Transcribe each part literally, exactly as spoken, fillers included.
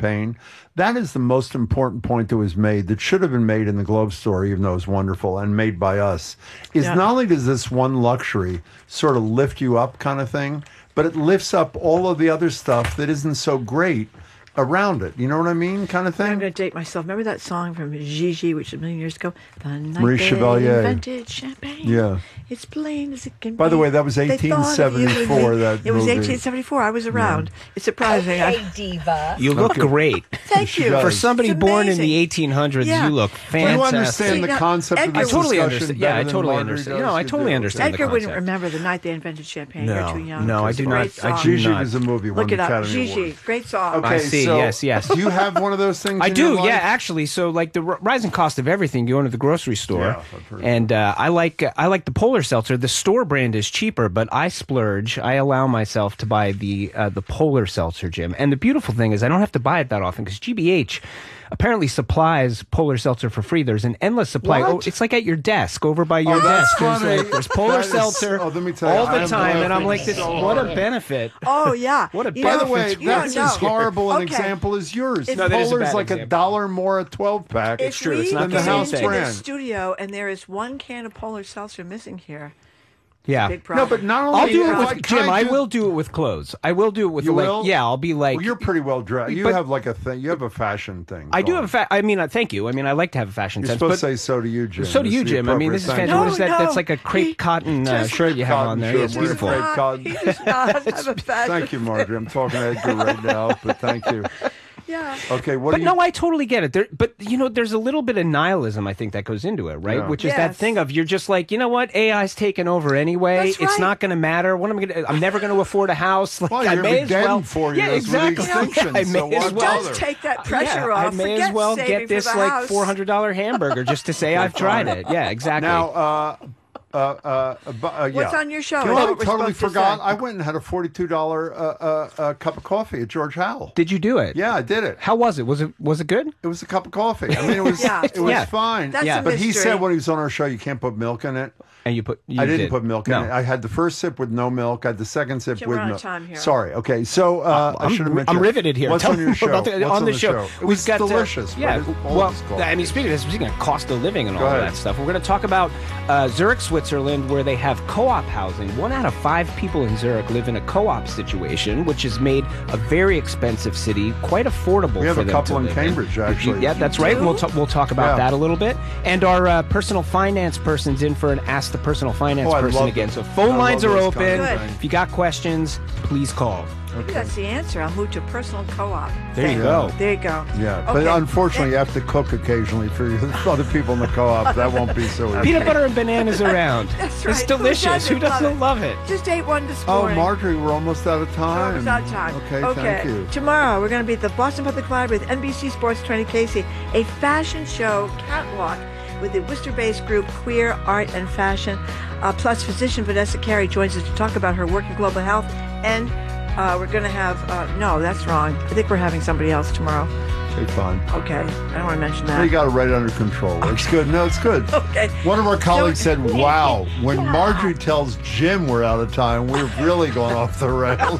champagne. That is the most important point that was made, that should have been made in the Globe story, even though it was wonderful, and made by us, is Yeah. not only does this one luxury sort of lift you up kind of thing, but it lifts up all of the other stuff that isn't so great around it. You know what I mean? Kind of I'm thing. going to date myself. Remember that song from Gigi, which was a million years ago? The night Marie they Chevalier. invented champagne. Yeah. It's plain as it can By the be. way, that was They thought of you and me. eighteen seventy-four, that It was movie. eighteen seventy-four. I was around. It's surprising. Hey, I, diva. You look great. thank She you. does. For somebody It's born in amazing. the eighteen hundreds, Yeah. you look Do you fantastic. understand the See, now, concept of Edgar- this I totally discussion understand. better Yeah, I than totally Marjorie understand. does? No, I You totally do, understand okay. the Edgar wouldn't concept. remember the night they invented champagne. No, You're too young. no, I do not. Great I song. do Gigi not. was a movie. won Look the it up. Academy Gigi. Award. Great song. Okay, I see, so yes, yes. do you have one of those things? I in do, your yeah, life? actually. So, like the r- rising cost of everything, you go into the grocery store, Yeah, I've heard and uh, I like I like the Polar Seltzer. The store brand is cheaper, but I splurge. I allow myself to buy the uh, the Polar Seltzer, Jim. And the beautiful thing is, I don't have to buy it that often because G B H apparently supplies Polar Seltzer for free. There's an endless supply. What? Oh, it's like at your desk, over by your Oh, that's desk. There's, funny. like, there's Polar That is- Seltzer oh, let me tell you, all I the am time, and I'm laughing like, this, so what a hard. benefit. Oh, yeah. What a You By know, the way, benefit. you don't that's know. as horrible an Okay. example as yours. If- No, that is a Polar's bad like a example. dollar more a twelve pack. If true, we it's not than the get house into brand. the studio and there is one can of Polar Seltzer missing here, Yeah. big problem. No, but not only I'll do if it I- with can Jim. I do- will do it with clothes. I will do it with You like will? yeah. I'll be like Well, you're pretty well dressed. You But- have like a thing. You have a fashion thing. I do going. have a fa- I mean, uh, thank you. I mean, I like to have a fashion You're sense. supposed but to say so do you, Jim. so do It's you, the Jim. I mean, this is appropriate fantastic. thing. What is that? No, That's like a crepe he cotton uh, just- shirt you have Cotton on there. shirt Yeah, it's with beautiful. crepe Not- cotton. he does not have a fashion. Thank you, Marjorie. I'm talking to Edgar right now, but thank you. Yeah. Okay, what But do you... no, I totally get it. There, but you know, there's a little bit of nihilism, I think, that goes into it, right? Yeah. Which is that Yes. thing of you're just like, you know what, A I's taking over anyway. That's It's right. not going to matter. What am I going to? I'm never going to afford a house. Like, Well, I you're may gonna as be dead well. in four yeah, years with the exactly. extinction, I may so as why It well. does take that pressure yeah, off. I may Forget as well saving get for this the like house. four hundred dollar hamburger just to say I've tried it. Yeah, exactly. Now, uh, uh, uh, bu- uh, yeah. What's on your show? You know Is what that I what we're totally supposed to forgot? say? I went and had a forty-two dollars uh, uh, uh, cup of coffee at George Howell. Did you do it? Yeah, I did it. How was it? Was it was it good? It was a cup of coffee. I mean, it was Yeah. it was Yeah. fine. That's Yeah. a But he mystery. said when he was on our show, you can't put milk in it. And you put? You I didn't did. put milk no. in it. I had the first sip with no milk. I had the second sip Jim, with we're out of milk. time here. Sorry. Okay. So uh, I I'm, should have mentioned. I'm riveted here. What's Tell on me your show? about the- What's on the show. show? It We've was got uh, delicious. yeah. What is- all Well, this called? I mean, speaking of speaking of cost of living and all Go of ahead. that stuff, we're going to talk about uh, Zurich, Switzerland, where they have co-op housing. One out of five people in Zurich live in a co-op situation, which has made a very expensive city quite affordable. We have for a them couple to in live Cambridge, in. actually. Yeah, that's right. And we'll do? t- we'll talk about Yeah. that a little bit. And our uh, personal finance person's in for an Ask the Personal Finance Oh, I person love again. them. So phone I lines love are those open. kinds of things. If you got questions, please call. Maybe that's the answer. I'll move to personal co-op. There you Thing. go. There you go. Yeah, but Okay. unfortunately, you have to cook occasionally for your other people in the co-op. That won't be so easy. Peanut butter and bananas around. That's right. It's Who delicious. doesn't Who doesn't love love it? Just ate one this Oh, morning. Marjorie, we're almost out of time. Almost out of time. Okay, okay. thank you. Tomorrow we're going to be at the Boston Public Library with N B C Sports attorney Casey, a fashion show catwalk with the Worcester-based group Queer Art and Fashion. Uh, plus, physician Vanessa Carey joins us to talk about her work in global health. And uh, we're going to have, uh, no, that's wrong. I think we're having somebody else tomorrow. Okay, fine. Okay. I don't want to mention You that. got it right under control. It's good. No, it's good. Okay. One of our colleagues So- said, wow, when Marjorie tells Jim we're out of time, we've really gone off the rails.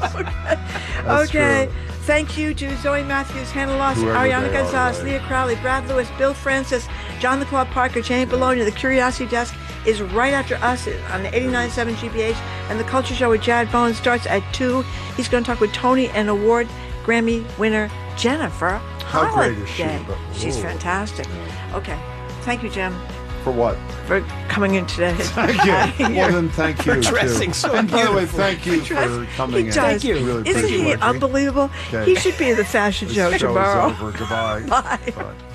That's Okay. true. Thank you to Zoe Matthews, Hannah Lawson, Whoever Ariana they are, Gonzalez, right. Leah Crowley, Brad Lewis, Bill Francis, John the Claw Parker, Jane Bologna. The Curiosity Desk is right after us on the eighty-nine point seven G B H. And the Culture Show with Jad Bowen starts at two. He's going to talk with Tony and award Grammy winner Jennifer How Holiday. great is she? But- She's Ooh. fantastic. Okay. Thank you, Jim, For what? for coming in today. Thank you. Well, then thank you, dressing too. so And by the way, beautifully. thank you for coming He in. does. Thank you. Really Isn't appreciate he it. unbelievable? Okay. He should be in the fashion This show show is tomorrow. over. Goodbye. Bye. Bye.